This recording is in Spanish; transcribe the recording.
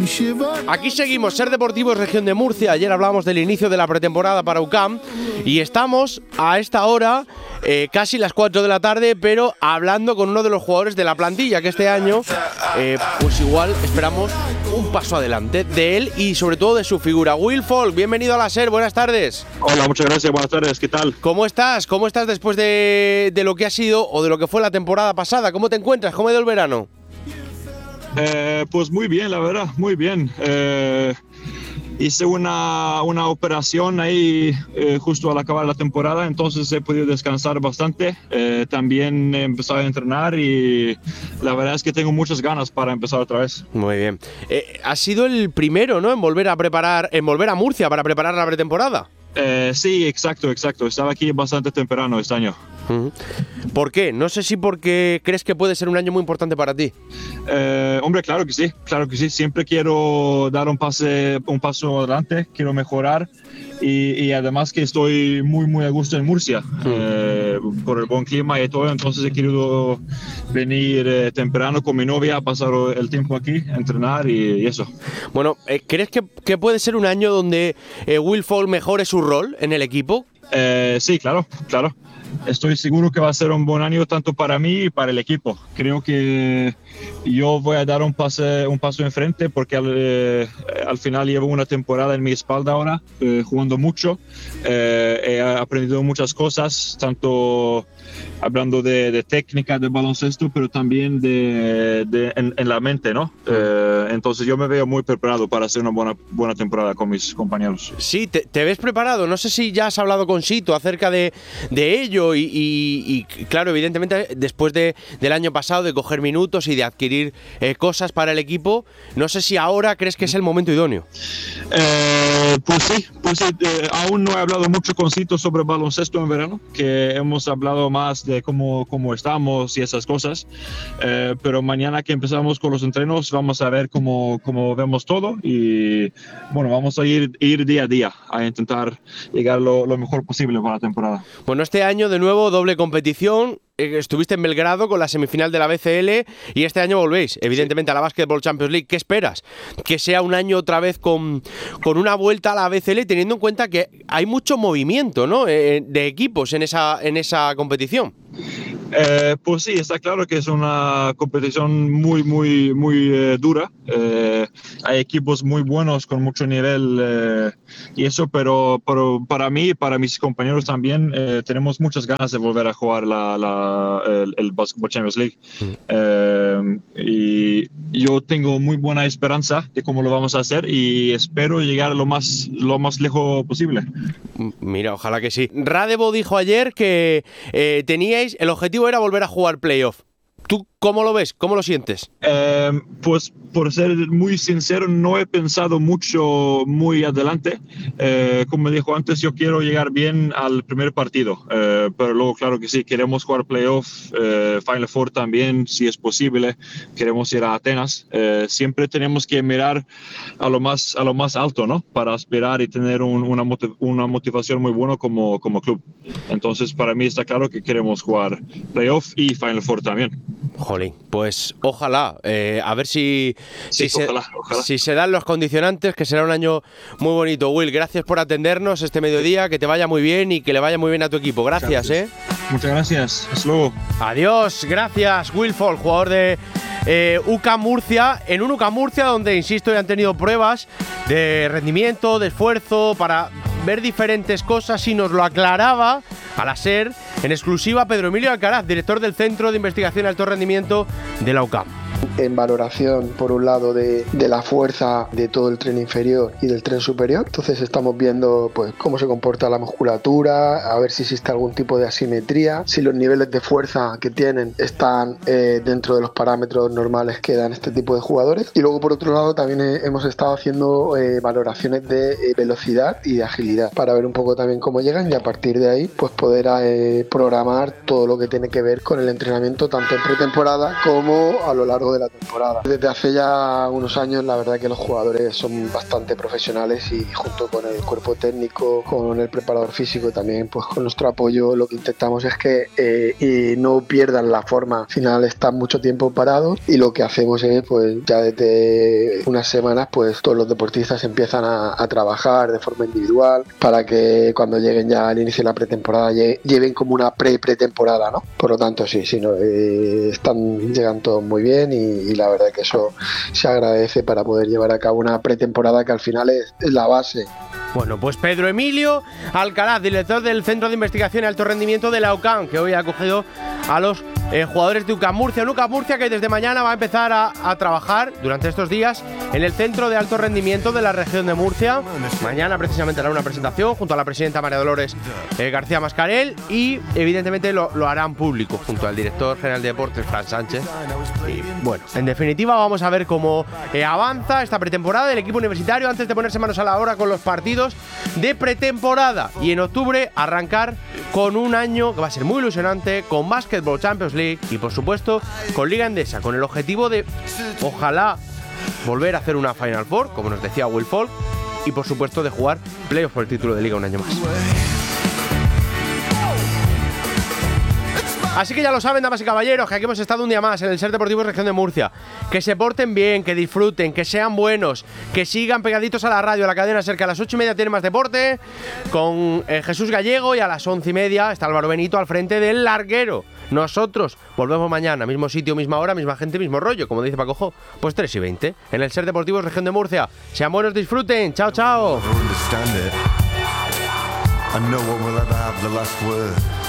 Aquí seguimos, Ser Deportivos, región de Murcia. Ayer hablábamos del inicio de la pretemporada para UCAM y estamos a esta hora, casi las 4 de la tarde, pero hablando con uno de los jugadores de la plantilla que este año, pues igual esperamos un paso adelante de él y sobre todo de su figura. Will Folk, bienvenido a la SER, buenas tardes. Hola, muchas gracias, buenas tardes, ¿qué tal? ¿Cómo estás? ¿Cómo estás después de lo que ha sido o de lo que fue la temporada pasada? ¿Cómo te encuentras? ¿Cómo ha ido el verano? Pues muy bien, la verdad, muy bien. Hice una operación ahí justo al acabar la temporada, entonces he podido descansar bastante. También he empezado a entrenar y la verdad es que tengo muchas ganas para empezar otra vez. Muy bien. ¿Has sido el primero, ¿no?, en volver a Murcia para preparar la pretemporada? Sí, exacto. Estaba aquí bastante temprano este año. ¿Por qué? No sé si porque crees que puede ser un año muy importante para ti. Hombre, claro que sí. Siempre quiero dar un paso adelante, quiero mejorar y además que estoy muy a gusto en Murcia por el buen clima y todo, entonces he querido venir temprano con mi novia a pasar el tiempo aquí, a entrenar y eso. Bueno, ¿crees que puede ser un año donde Will Folk mejore su rol en el equipo? Sí, claro. Estoy seguro que va a ser un buen año tanto para mí y para el equipo. Creo que yo voy a dar un paso enfrente porque al final llevo una temporada en mi espalda ahora, jugando mucho. He aprendido muchas cosas, tanto hablando de técnica de baloncesto, pero también en la mente, ¿no? Entonces yo me veo muy preparado para hacer una buena temporada con mis compañeros. Sí, te ves preparado. No sé si ya has hablado con Sito acerca de ello y claro, evidentemente después del año pasado de coger minutos y de adquirir cosas para el equipo, no sé si ahora crees que es el momento idóneo. Pues sí, aún no he hablado mucho con Sito sobre baloncesto en verano, que hemos hablado más de cómo estamos y esas cosas, pero mañana que empezamos con los entrenos vamos a ver cómo vemos todo y bueno, vamos a ir día a día a intentar llegar lo mejor posible para la temporada. Bueno, este año de nuevo doble competición. Estuviste en Belgrado con la semifinal de la BCL y este año volvéis, evidentemente, a la Basketball Champions League. ¿Qué esperas? ¿Que sea un año otra vez con una vuelta a la BCL, teniendo en cuenta que hay mucho movimiento, ¿no?, de equipos en esa competición? Pues sí, está claro que es una competición muy dura. Hay equipos muy buenos con mucho nivel y eso, pero para mí y para mis compañeros también tenemos muchas ganas de volver a jugar el Basketball Champions League. Y yo tengo muy buena esperanza de cómo lo vamos a hacer y espero llegar lo más lejos posible. Mira, ojalá que sí. Radebo dijo ayer que el objetivo era volver a jugar playoff. ¿Tú cómo lo ves? ¿Cómo lo sientes? Pues por ser muy sincero, no he pensado mucho muy adelante. Como dijo antes, yo quiero llegar bien al primer partido, pero luego claro que sí, queremos jugar playoff, Final Four también, si es posible. Queremos ir a Atenas. Siempre tenemos que mirar a lo más alto, ¿no? Para aspirar y tener una motivación muy buena como club. Entonces para mí está claro que queremos jugar playoff y Final Four también. Jolín, pues ojalá, a ver si ojalá. Se dan los condicionantes, que será un año muy bonito. Will, gracias por atendernos este mediodía, que te vaya muy bien y que le vaya muy bien a tu equipo. Gracias. Muchas gracias, hasta luego. Adiós, gracias. Will Folk, jugador de UCAM Murcia, en un UCAM Murcia donde, insisto, ya han tenido pruebas de rendimiento, de esfuerzo, para ver diferentes cosas, y nos lo aclaraba a la SER en exclusiva Pedro Emilio Alcaraz, director del Centro de Investigación de Alto Rendimiento de la UCAM. En valoración, por un lado, de la fuerza de todo el tren inferior y del tren superior. Entonces estamos viendo pues cómo se comporta la musculatura, a ver si existe algún tipo de asimetría, si los niveles de fuerza que tienen están dentro de los parámetros normales que dan este tipo de jugadores. Y luego, por otro lado, también hemos estado haciendo valoraciones de velocidad y de agilidad para ver un poco también cómo llegan y a partir de ahí pues poder programar todo lo que tiene que ver con el entrenamiento tanto en pretemporada como a lo largo largo de la temporada. Desde hace ya unos años la verdad que los jugadores son bastante profesionales y junto con el cuerpo técnico, con el preparador físico y también pues con nuestro apoyo lo que intentamos es que no pierdan la forma. Al final están mucho tiempo parados y lo que hacemos es pues ya desde unas semanas pues todos los deportistas empiezan a trabajar de forma individual para que cuando lleguen ya al inicio de la pretemporada lleven como una pretemporada, ¿no? Por lo tanto sí, ¿no? Llegan todos muy bien y la verdad que eso se agradece para poder llevar a cabo una pretemporada que al final es la base. Bueno, pues Pedro Emilio Alcaraz, director del Centro de Investigación y Alto Rendimiento de la UCAM, que hoy ha acogido a los jugadores de UCAM Murcia. UCAM Murcia que desde mañana va a empezar a trabajar durante estos días en el Centro de Alto Rendimiento de la región de Murcia. Mañana precisamente hará una presentación junto a la presidenta María Dolores García Mascarell y evidentemente lo harán público junto al director general de deportes, Fran Sánchez. Y bueno, en definitiva vamos a ver cómo avanza esta pretemporada del equipo universitario antes de ponerse manos a la obra con los partidos de pretemporada y en octubre arrancar con un año que va a ser muy ilusionante con Basketball Champions League y por supuesto con Liga Endesa, con el objetivo de ojalá volver a hacer una Final Four, como nos decía Will Folk, y por supuesto de jugar playoffs por el título de Liga un año más. Así que ya lo saben, damas y caballeros, que aquí hemos estado un día más en el Ser Deportivo Región de Murcia. Que se porten bien, que disfruten, que sean buenos, que sigan pegaditos a la radio, a la cadena Ser, que a las 8:30 tiene más deporte con Jesús Gallego y a las 11:30 está Álvaro Benito al frente del Larguero. Nosotros volvemos mañana, mismo sitio, misma hora, misma gente, mismo rollo, como dice Paco Jo, pues 3:20 en el Ser Deportivo Región de Murcia. Sean buenos, disfruten, chao, chao.